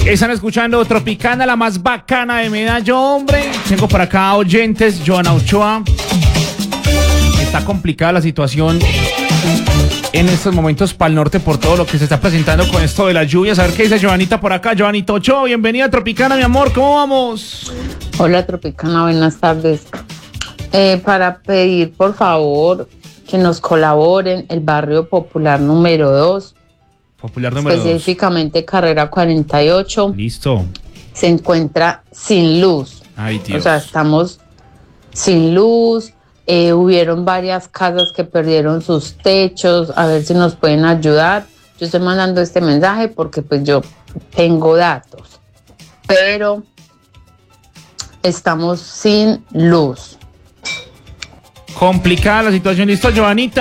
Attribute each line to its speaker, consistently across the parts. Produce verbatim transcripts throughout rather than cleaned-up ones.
Speaker 1: Están escuchando Tropicana, la más bacana de Medallo, hombre. Tengo por acá oyentes, Joana Ochoa. Está complicada la situación en estos momentos para el norte por todo lo que se está presentando con esto de las lluvias. A ver qué dice Joanita por acá. Joanita Ochoa, bienvenida a Tropicana, mi amor. ¿Cómo vamos?
Speaker 2: Hola, Tropicana, buenas tardes. Eh, para pedir, por favor, que nos colaboren el barrio popular número dos.
Speaker 1: Popular número dos.
Speaker 2: Específicamente carrera cuarenta y ocho.
Speaker 1: Listo.
Speaker 2: Se encuentra sin luz.
Speaker 1: Ay, Dios.
Speaker 2: O sea, estamos sin luz. Eh, hubieron varias casas que perdieron sus techos. A ver si nos pueden ayudar. Yo estoy mandando este mensaje porque pues yo tengo datos. Pero estamos sin luz.
Speaker 1: Complicada la situación. Listo, Joanita.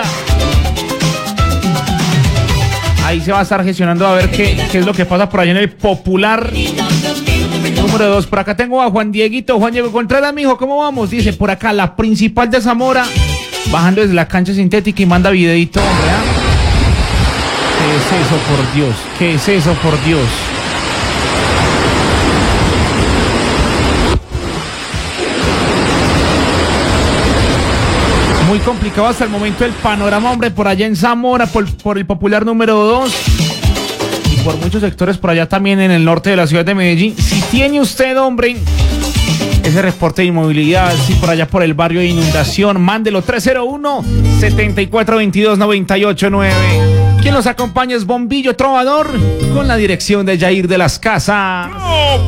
Speaker 1: Ahí se va a estar gestionando a ver qué, qué es lo que pasa por allá en el popular número dos. Por acá tengo a Juan Dieguito. Juan Diego Contreras, mijo, ¿cómo vamos? Dice por acá, la principal de Zamora, bajando desde la cancha sintética y manda videito, hombre, ¿eh? ¿Qué es eso, por Dios? ¿Qué es eso, por Dios? Muy complicado hasta el momento el panorama, hombre, por allá en Zamora, por, por el popular número dos y por muchos sectores por allá también en el norte de la ciudad de Medellín. Si tiene usted, hombre, ese reporte de inmovilidad, si por allá por el barrio de inundación, mándelo tres cero uno, siete cuatro dos dos, nueve ocho nueve. Quien nos acompaña es Bombillo Trovador con la dirección de Jair de las Casas.